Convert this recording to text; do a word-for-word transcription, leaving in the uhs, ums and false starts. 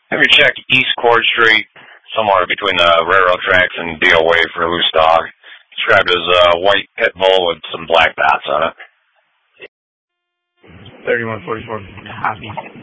Have you checked East Court Street, somewhere between the railroad tracks and D O A for a loose dog? Described as a white pit bull with some black dots on it. thirty-one forty-four. Copy.